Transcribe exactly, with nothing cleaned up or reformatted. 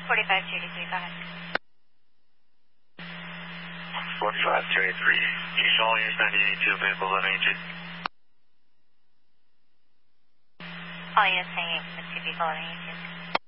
forty-five thirty-three, go ahead. forty-five thirty-three, you show your ninety-eight two, available eleven eighty-two. All units hanging, Mississippi, eleven eighty-two.